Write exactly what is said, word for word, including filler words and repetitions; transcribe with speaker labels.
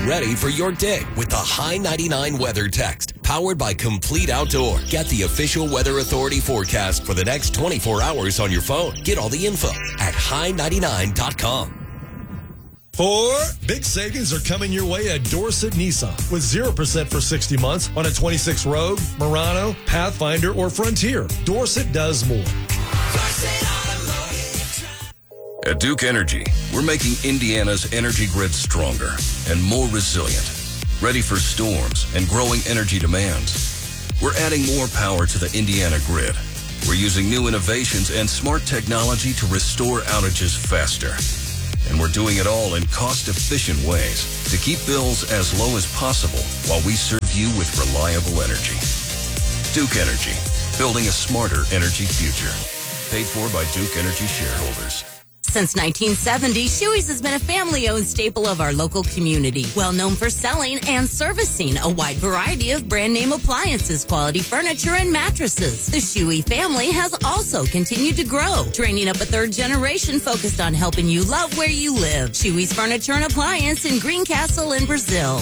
Speaker 1: ready for your day with the High ninety-nine Weather Text, powered by Complete Outdoor. Get the official Weather Authority forecast for the next twenty-four hours on your phone. Get all the info at high ninety-nine dot com.
Speaker 2: Four big savings are coming your way at Dorset Nissan with zero percent for sixty months on a twenty-six Rogue, Murano, Pathfinder, or Frontier. Dorset does more.
Speaker 3: At Duke Energy, we're making Indiana's energy grid stronger and more resilient, ready for storms and growing energy demands. We're adding more power to the Indiana grid. We're using new innovations and smart technology to restore outages faster. And we're doing it all in cost-efficient ways to keep bills as low as possible while we serve you with reliable energy. Duke Energy, building a smarter energy future. Paid for by Duke Energy shareholders.
Speaker 4: Since nineteen seventy, Shuey's has been a family-owned staple of our local community. Well known for selling and servicing a wide variety of brand-name appliances, quality furniture, and mattresses. The Shuey family has also continued to grow, training up a third generation focused on helping you love where you live. Shuey's Furniture and Appliance in Greencastle in Brazil.